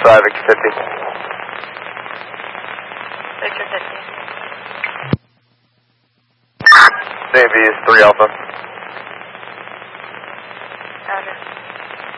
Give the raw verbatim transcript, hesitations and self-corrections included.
five, Victor fifty. Victor fifty. Navy is three Alpha. Roger.